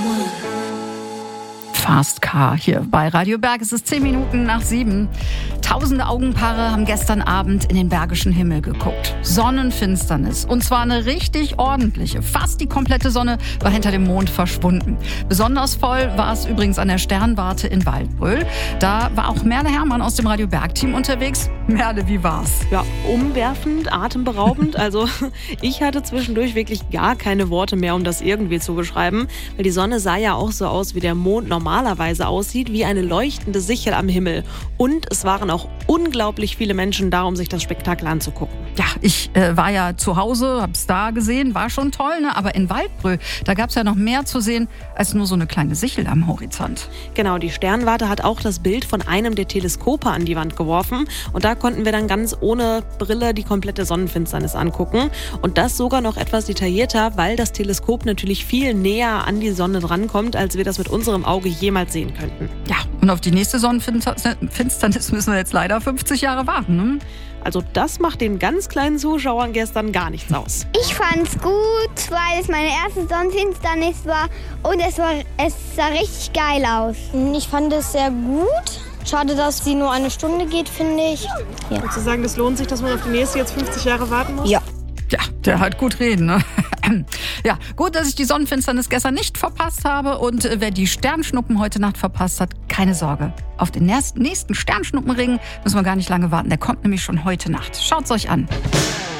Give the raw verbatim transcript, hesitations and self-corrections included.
Fast Car hier bei Radio Berg. Es ist zehn Minuten nach sieben. Tausende Augenpaare haben gestern Abend in den bergischen Himmel geguckt. Sonnenfinsternis. Und zwar eine richtig ordentliche. Fast die komplette Sonne war hinter dem Mond verschwunden. Besonders voll war es übrigens an der Sternwarte in Waldbröl. Da war auch Merle Herrmann aus dem Radio Berg-Team unterwegs. Merle, wie war's? Ja, umwerfend, atemberaubend. Also ich hatte zwischendurch wirklich gar keine Worte mehr, um das irgendwie zu beschreiben. Weil die Sonne sah ja auch so aus, wie der Mond normalerweise aussieht, wie eine leuchtende Sichel am Himmel. Und es waren auch unglaublich viele Menschen da, um sich das Spektakel anzugucken. Ja, ich äh, war ja zu Hause, hab's da gesehen, war schon toll, ne? Aber in Waldbröl, da gab's ja noch mehr zu sehen als nur so eine kleine Sichel am Horizont. Genau, die Sternwarte hat auch das Bild von einem der Teleskope an die Wand geworfen. Und da konnten wir dann ganz ohne Brille die komplette Sonnenfinsternis angucken. Und das sogar noch etwas detaillierter, weil das Teleskop natürlich viel näher an die Sonne drankommt, als wir das mit unserem Auge jemals sehen könnten. Ja, und auf die nächste Sonnenfinsternis müssen wir jetzt leider fünfzig Jahre warten, ne? Also das macht den ganz kleinen Zuschauern gestern gar nichts aus. Ich fand's gut, weil es meine erste Sonnenfinsternis war und es, war, es sah richtig geil aus. Ich fand es sehr gut. Schade, dass sie nur eine Stunde geht, finde ich. Ja. Würdest du sagen, das lohnt sich, dass man auf die nächste jetzt fünfzig Jahre warten muss? Ja. Ja, der hat gut reden, ne? Ja, gut, dass ich die Sonnenfinsternis gestern nicht verpasst habe. Und wer die Sternschnuppen heute Nacht verpasst hat, keine Sorge. Auf den nächsten Sternschnuppenring müssen wir gar nicht lange warten. Der kommt nämlich schon heute Nacht. Schaut's euch an.